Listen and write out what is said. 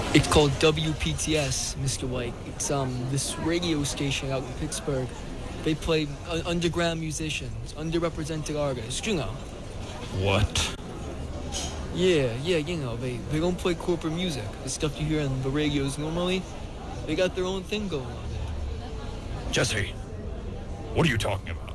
It's called WPTS, Mr. White. It's this radio station out in Pittsburgh. They play underground musicians, underrepresented artists, you know. What? Yeah, you know, they don't play corporate music. The stuff you hear on the radios normally. They got their own thing going on there. Jesse, what are you talking about?